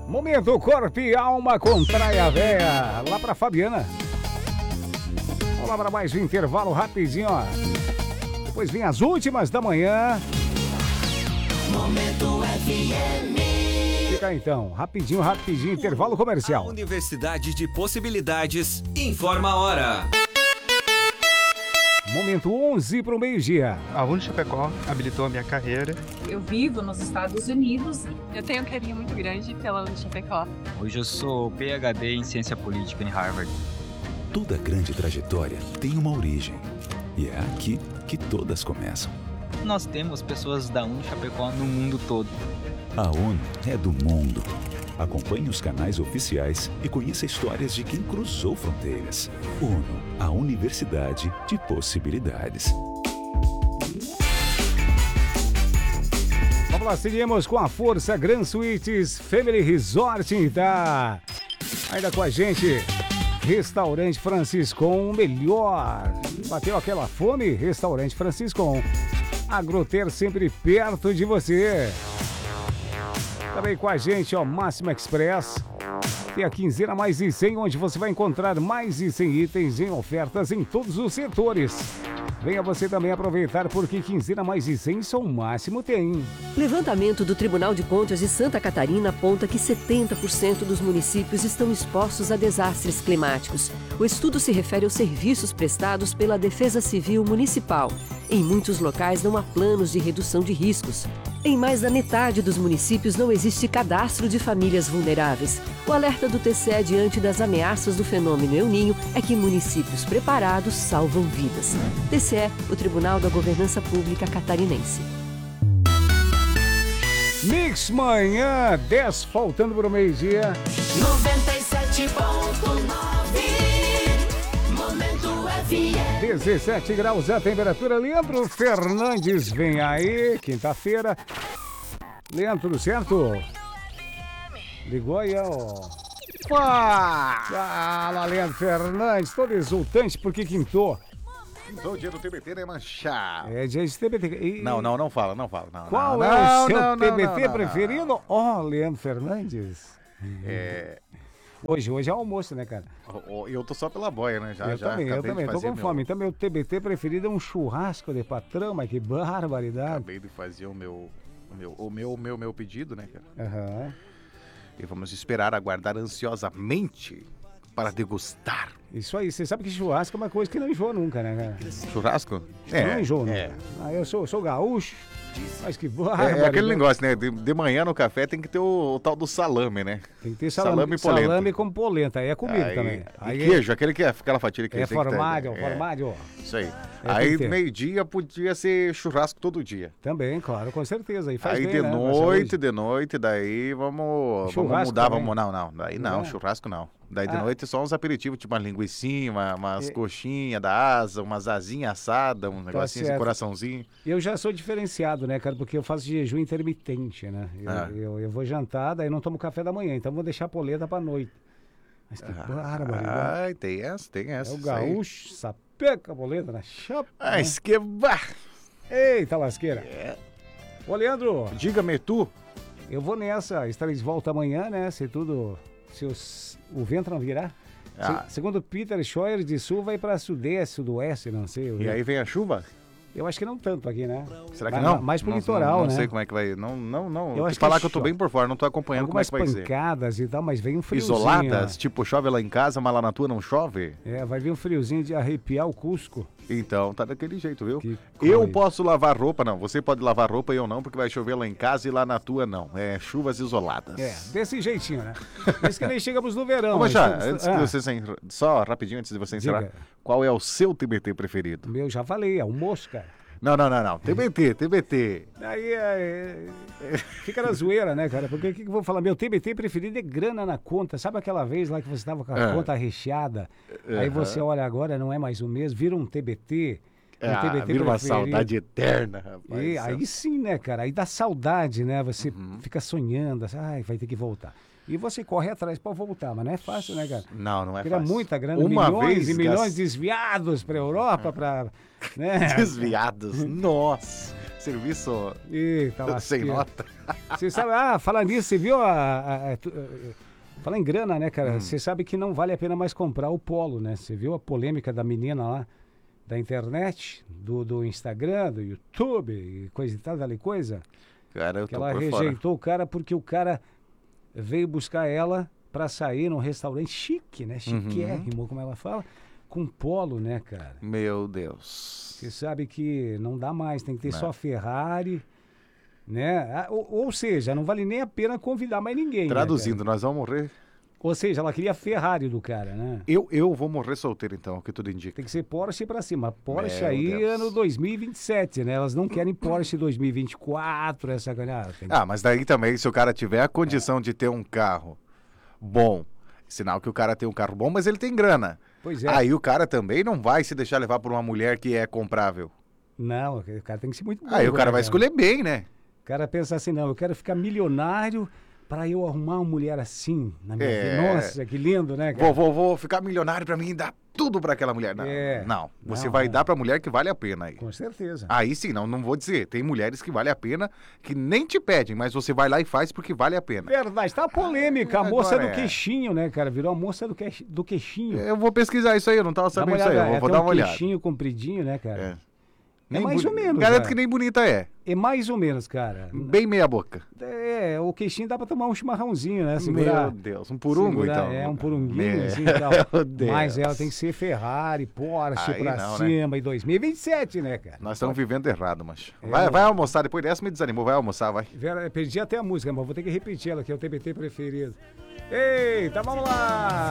Momento Corpo e Alma com Praia Véia. Lá pra Fabiana. Vamos lá para mais um intervalo rapidinho, ó. Depois vem as últimas da manhã. Momento FM. Fica aí, então, rapidinho, intervalo comercial. A Universidade de Possibilidades informa a hora. Momento 11 para o meio-dia. A Unichapecó habilitou a minha carreira. Eu vivo nos Estados Unidos. Eu tenho um carinho muito grande pela Unichapecó. Hoje eu sou PhD em Ciência Política em Harvard. Toda grande trajetória tem uma origem. E é aqui que todas começam. Nós temos pessoas da Unichapecó no mundo todo. A ONU é do mundo. Acompanhe os canais oficiais e conheça histórias de quem cruzou fronteiras. ONU, a Universidade de Possibilidades. Vamos lá, seguimos com a força Grand Suites Family Resort. Tá ainda com a gente, Restaurante Franciscon, o melhor. Bateu aquela fome? Restaurante Franciscon. Agroter sempre perto de você. Também com a gente, ó, Máxima Express. Tem a quinzena Mais de 100, onde você vai encontrar mais de 100 itens em ofertas em todos os setores. Venha você também aproveitar, porque quinzena Mais de 100 só o máximo tem. Levantamento do Tribunal de Contas de Santa Catarina aponta que 70% dos municípios estão expostos a desastres climáticos. O estudo se refere aos serviços prestados pela Defesa Civil Municipal. Em muitos locais não há planos de redução de riscos. Em mais da metade dos municípios não existe cadastro de famílias vulneráveis. O alerta do TCE diante das ameaças do fenômeno El Niño é que municípios preparados salvam vidas. TCE, o Tribunal da Governança Pública Catarinense. Mix Manhã, 10 faltando para o meio-dia. 97.9 Momento FM. 17 graus a temperatura. Leandro Fernandes vem aí, quinta-feira. Leandro, certo? Ligou aí, ó. Fala, Leandro Fernandes, todo exultante porque quintou. Quintou o dia do TBT, né, manchar? É dia de TBT. Não fala. Qual é o seu TBT preferido? Ó, Leandro Fernandes. Hoje é almoço, né, cara? Eu tô só pela boia, né? Eu também, tô com fome. Então, meu TBT preferido é um churrasco de patrão, mas que barbaridade. Acabei de fazer o meu pedido, né, cara? Aham. E vamos esperar, aguardar ansiosamente para degustar. Isso aí, você sabe que churrasco é uma coisa que não enjoa nunca, né, cara? Churrasco? Não enjoa, não. Eu sou gaúcho, mas que barbaridade. É aquele negócio, né? De manhã no café tem que ter o tal do salame, né? Tem que ter salame e polenta. Salame com polenta, aí é comigo também. Aí queijo, aquela fatia de queijo. Formádio. Isso aí. Aí meio-dia podia ser churrasco todo dia. Também, claro, com certeza. Aí aí bem, de noite, daí vamos mudar, também. Daí não, churrasco não. Daí de noite só uns aperitivos, tipo uma linguicinha, umas coxinhas da asa, umas asinhas assadas, um negocinho assim, coraçãozinho. Eu já sou diferenciado, né, cara, porque eu faço jejum intermitente, né? Eu vou jantar, daí não tomo café da manhã, então vou deixar a polenta pra noite. Mas que barbaridade. Tem essa. É o gaúcho, sapeca a polenta na chapa. Mas que Eita lasqueira. Ô, Leandro. Diga-me tu. Eu vou nessa, estarei de volta amanhã, né, se o vento não virar. Segundo Peter Scheuer, de sul vai para sudeste, sudoeste, não sei. E aí vem a chuva? Eu acho que não tanto aqui, né? Será que não? Mais pro litoral, né? Não sei como é que vai. Não. Eu acho falar que eu tô bem por fora, não tô acompanhando como é que vai ser. Pancadas e tal, mas vem um friozinho. Isoladas? Tipo, chove lá em casa, mas lá na tua não chove? Vai vir um friozinho de arrepiar o Cusco. Então, tá daquele jeito, viu? Eu posso lavar roupa, não. Você pode lavar roupa e eu não, porque vai chover lá em casa e lá na tua não. É chuvas isoladas. Desse jeitinho, né? Mas que nem chegamos no verão. Mas já, antes de você só rapidinho, antes de você encerrar, qual é o seu TBT preferido? Meu, já falei, é almoço, cara. Não. TBT. Aí fica na zoeira, né, cara? Porque o que eu vou falar? Meu TBT preferido é grana na conta. Sabe aquela vez lá que você tava com a conta recheada? Aí você olha agora, não é mais o mesmo, vira um TBT. Vira uma saudade eterna, rapaz. E aí sim, né, cara? Aí dá saudade, né? Você fica sonhando, assim, ai, vai ter que voltar. E você corre atrás pra voltar, mas não é fácil, né, cara? Não é Era fácil. muita grana, Uma milhões vez, e milhões desviados pra Europa, pra... Né? Desviados, nossa. Serviço Eita, sem nota. Você sabe, falar nisso, você viu falar em grana, né, cara? Você sabe que não vale a pena mais comprar o Polo, né? Você viu a polêmica da menina lá, da internet, do Instagram, do YouTube, e coisa e tal, dali coisa? Cara, eu que tô ela por rejeitou o cara porque o cara veio buscar ela pra sair num restaurante chique, né? Chiquérrimo, como ela fala, com Polo, né, cara? Meu Deus. Você sabe que não dá mais, tem que ter só Ferrari, né? Ou seja, não vale nem a pena convidar mais ninguém. Traduzindo, né, nós vamos morrer. ou seja, ela queria a Ferrari do cara, né? Eu vou morrer solteiro, então, o que tudo indica. Tem que ser Porsche pra cima. Porsche Meu aí Deus. ano 2027, né? Elas não querem Porsche 2024, essa galera. Mas daí também, se o cara tiver a condição de ter um carro bom, sinal que o cara tem um carro bom, mas ele tem grana. Pois é. Aí o cara também não vai se deixar levar por uma mulher que é comprável. Não, o cara tem que ser muito bom. Aí o cara vai né, escolher bem, né? O cara pensa assim, não, eu quero ficar milionário para eu arrumar uma mulher assim na minha vida. Nossa, que lindo, né, cara? Vou ficar milionário pra mim e dar tudo pra aquela mulher. Não, não. Você vai dar pra mulher que vale a pena aí. Com certeza. Aí sim, não vou dizer. Tem mulheres que vale a pena, que nem te pedem, mas você vai lá e faz porque vale a pena. Verdade, tá polêmica. A moça Agora do queixinho, né, cara? Virou a moça do queixinho. Eu vou pesquisar isso aí, eu não tava sabendo isso aí. Eu vou dar uma olhada. Queixinho compridinho, né, cara? É Nem mais ou menos. Garanto cara. que nem bonita é. É mais ou menos, cara. Bem meia boca. O queixinho dá pra tomar um chimarrãozinho, né? Segurar, Meu Deus, um purungo segurar, então. Um purunguinho, Meu assim e tal. Deus. Mas ela tem que ser Ferrari, Porsche Aí pra não, cima, e 2027, né, cara? Nós estamos vivendo errado, mas. Vai almoçar, depois dessa me desanimou, vai almoçar, vai. Vera, perdi até a música, mas vou ter que repetir ela, que é o TBT preferido. Eita, vamos lá!